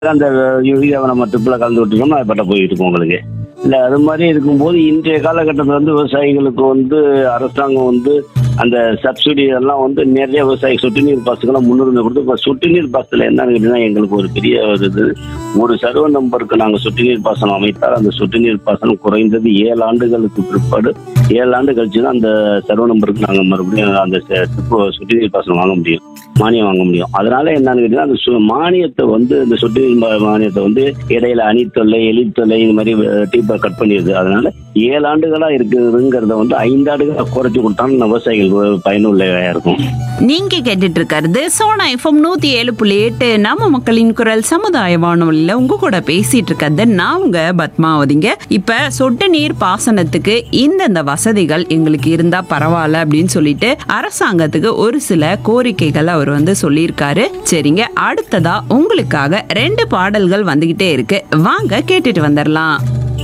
அந்த யூரியாவை நம்ம ட்ரிப்பில் கலந்து விட்டுட்டோம்னா அது பட்ட போயிட்டு இருக்கும் உங்களுக்கு. இல்லை அது மாதிரி இருக்கும்போது இன்றைய காலகட்டத்தில் வந்து விவசாயிகளுக்கு வந்து அரசாங்கம் வந்து அந்த சப்சிடி எல்லாம் வந்து நிறைய விவசாயி சொட்டு நீர் பாசனங்கள்லாம் முன்னுரிமை கொடுத்து இப்போ சொட்டு நீர் பாசனத்தில் என்னன்னு கேட்டீங்கன்னா எங்களுக்கு ஒரு பெரிய ஒரு இது, ஒரு சர்வ நம்பருக்கு நாங்கள் சொட்டு நீர் பாசனம் அமைத்தால் அந்த சொட்டு நீர் பாசனம் குறைந்தது 7 ஆண்டுகளுக்கு பிற்பாடு 7 ஆண்டு கழிச்சு தான் அந்த சர்வ நம்பருக்கு நாங்கள் மறுபடியும் அந்த சொட்டு நீர் பாசனம் வாங்க முடியும், மானியம் வாங்க முடியும். அதனால என்னன்னு கேட்டீங்கன்னா அந்த மானியத்தை வந்து இந்த சொட்டு நீர் மானியத்தை வந்து இடையில அணித்தொல்லை எலித்தொல்லை இது மாதிரி டீப்பா கட் பண்ணிடுது. அதனால 7 ஆண்டுகளா இருக்குதுங்கிறத வந்து 5 ஆண்டுகளா குறைச்சு கொடுத்தாலும் விவசாயிகள் பயனுள்ளதா இருக்கும். நீங்க கேட்டுட்டு இருக்கிறது சோனா எஃப்எம் 107.8 நம்ம மக்களின் குரல் சமுதாய வானொலியில உங்க கூட பேசிட்டு இருக்கிறது நான் உங்க பத்மாவதிங்க. இப்ப சொட்டு நீர் பாசனத்துக்கு இந்தந்த வசதிகள் எங்களுக்கு இருந்தா பரவாயில்ல அப்படின்னு சொல்லிட்டு அரசாங்கத்துக்கு ஒரு சில கோரிக்கைகள் அவர் வந்து சொல்லியிருக்காரு. சரிங்க, அடுத்ததா உங்களுக்காக 2 பாடல்கள் வந்துகிட்டே இருக்கு, வாங்க கேட்டுட்டு வந்துடலாம்.